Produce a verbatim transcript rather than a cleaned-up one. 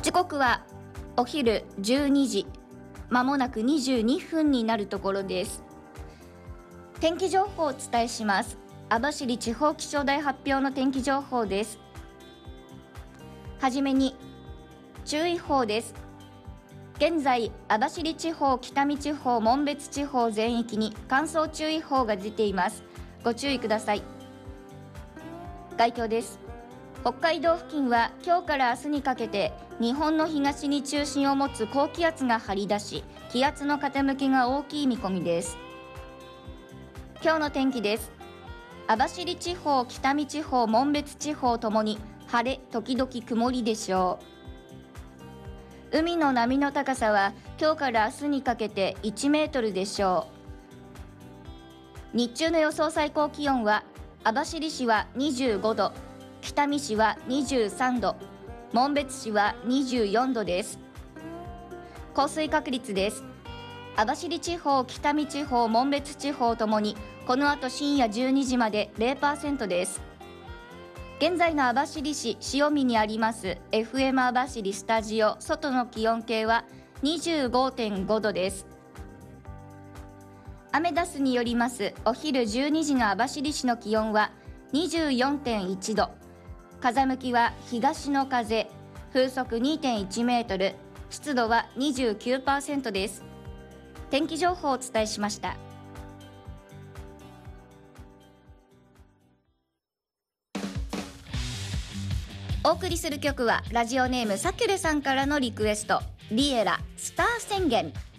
時刻はお昼じゅうにじ、まもなくにじゅうにふんになるところです。天気情報をお伝えします。網走地方気象台発表の天気情報です。はじめに注意報です。現在、網走地方、北見地方、紋別地方全域に乾燥注意報が出ています。ご注意ください。概況です。北海道付近は今日から明日にかけて日本の東に中心を持つ高気圧が張り出し、気圧の傾きが大きい見込みです。今日の天気です。網走地方、北見地方、紋別地方ともに晴れ時々曇りでしょう。海の波の高さは今日から明日にかけていちメートルでしょう。日中の予想最高気温は網走市はにじゅうごど、北見市はにじゅうさんど、紋別市はにじゅうよんどです。降水確率です。網走地方、北見地方、紋別地方ともにこの後深夜じゅうにじまで ゼロパーセント です。現在の網走市塩見にあります エフエム 網走スタジオ外の気温計は にじゅうごてんごどです。アメダスによりますお昼じゅうにじの網走市の気温は にじゅうよんてんいちど、風向きは東の風、風速 にてんいちメートル、湿度は にじゅうきゅうパーセント です。天気情報をお伝えしました。お送りする曲はラジオネームサキュレさんからのリクエスト、リエラスター宣言。